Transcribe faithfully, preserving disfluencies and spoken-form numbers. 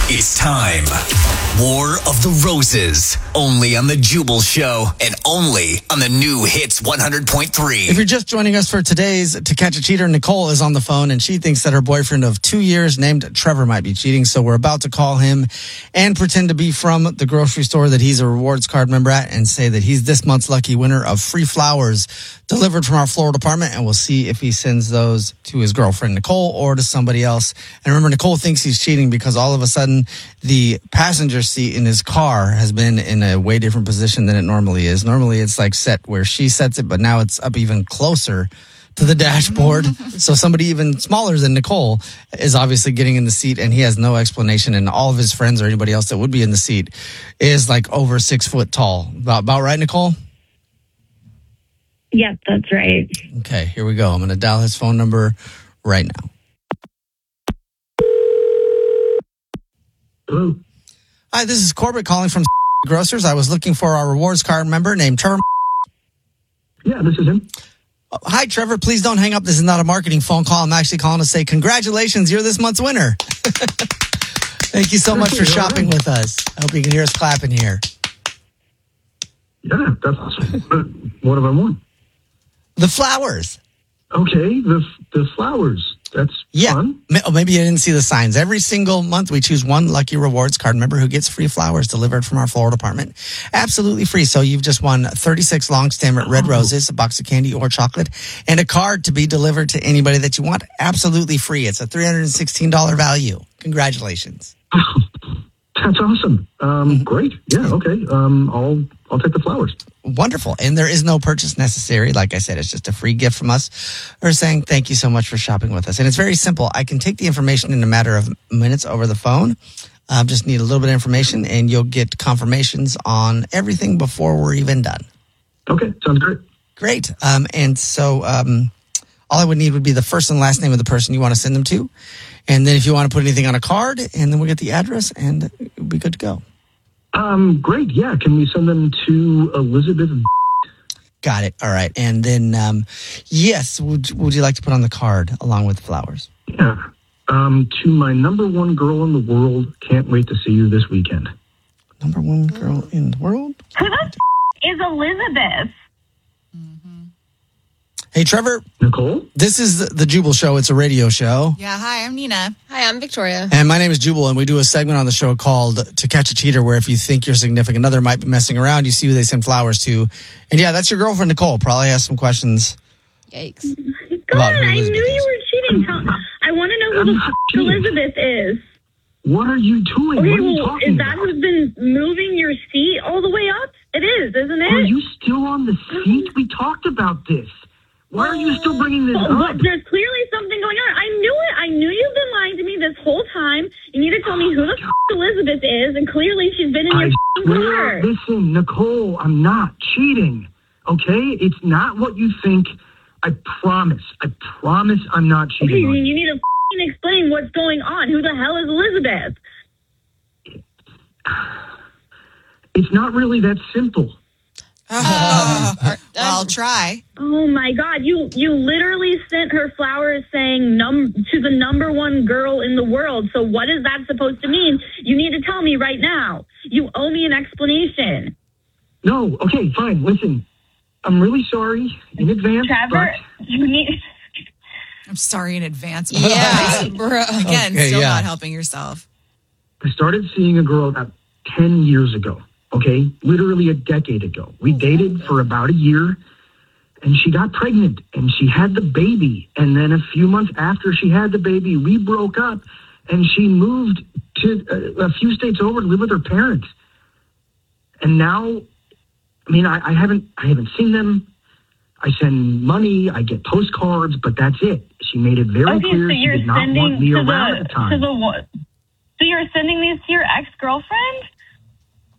It's time. War of the Roses. Only on The Jubal Show and only on the new Hits one hundred point three. If you're just joining us for today's To Catch a Cheater, Nicole is on the phone and she thinks that her boyfriend of two years named Trevor might be cheating. So we're about to call him and pretend to be from the grocery store that he's a rewards card member at and say that he's this month's lucky winner of free flowers delivered from our floral department. And we'll see if he sends those to his girlfriend, Nicole, or to somebody else. And remember, Nicole thinks he's cheating because all of a sudden the passenger seat in his car has been in a way different position than it normally is. Normally it's like set where she sets it, but now it's up even closer to the dashboard. So somebody even smaller than Nicole is obviously getting in the seat and he has no explanation. And all of his friends or anybody else that would be in the seat is like over six foot tall. About, about right, Nicole? Yep, that's right. Okay, here we go. I'm going to dial his phone number right now. Hello. Hi, this is Corbett calling from Grocers. I was looking for our rewards card member named Trevor. Yeah, this is him. Oh, hi, Trevor. Please don't hang up. This is not a marketing phone call. I'm actually calling to say congratulations. You're this month's winner. Thank you so much for shopping with us. I hope you can hear us clapping here. Yeah, that's awesome. What have I won? The flowers. Okay, the the flowers. That's Yeah. fun. Oh, maybe you didn't see the signs. Every single month, we choose one lucky rewards card member who gets free flowers delivered from our floral department. Absolutely free. So you've just won thirty-six long stem red roses, a box of candy or chocolate, and a card to be delivered to anybody that you want. Absolutely free. It's a three hundred sixteen dollars value. Congratulations. That's awesome. Um, great. Yeah. Okay. Um, I'll I'll take the flowers. Wonderful. And there is no purchase necessary. Like I said, it's just a free gift from us. We're saying thank you so much for shopping with us. And it's very simple. I can take the information in a matter of minutes over the phone. I uh, just need a little bit of information and you'll get confirmations on everything before we're even done. Okay. Sounds great. Great. Um, and so um, all I would need would be the first and last name of the person you want to send them to. And then if you want to put anything on a card, and then we'll get the address and we'll be good to go. Um, great. Yeah. Can we send them to Elizabeth? Got it. All right. And then, um, yes, would, would you like to put on the card along with the flowers? Yeah. Um, to my number one girl in the world. Can't wait to see you this weekend. Number one girl in the world? Who the f- is Elizabeth? Hey, Trevor. Nicole? This is the, the Jubal Show. It's a radio show. Yeah, hi, I'm Nina. Hi, I'm Victoria. And my name is Jubal, and we do a segment on the show called To Catch a Cheater, where if you think your significant other might be messing around, you see who they send flowers to. And yeah, that's your girlfriend, Nicole. Probably has some questions. Yikes. God, I knew you were cheating. Tell- I want to know who I'm the not f- cheating. Elizabeth is. What are you doing? Okay, what are you well, talking is that about? who's been moving your seat all the way up? It is, isn't it? Are you still on the seat? We talked about this. Why are you still bringing this Oh, up? but there's clearly something going on. I knew it. I knew you've been lying to me this whole time. You need to tell me who the f- Elizabeth is, and clearly she's been in your I f***ing swear, car. listen, Nicole, I'm not cheating, okay? It's not what you think. I promise. I promise I'm not Okay, cheating on you you. need to f***ing explain what's going on. Who the hell is Elizabeth? It's not really that simple. Uh, I'll try. Oh my God! You you literally sent her flowers saying num to the number one girl in the world. So what is that supposed to mean? You need to tell me right now. You owe me an explanation. No, okay, fine. Listen, I'm really sorry in advance, Trevor, you need. I'm sorry in advance. Yeah, bro. Again, Okay, still yeah. not helping yourself. but I started seeing a girl about ten years ago, okay? Literally a decade ago. We dated for about a year, and she got pregnant, and she had the baby. And then a few months after she had the baby, we broke up, and she moved to a, a few states over to live with her parents. And now, I mean, I, I haven't, I haven't seen them. I send money, I get postcards, but that's it. She made it very Okay, clear so she you're did not sending want me to around the at the time. to the what? So you're sending these to your ex-girlfriend?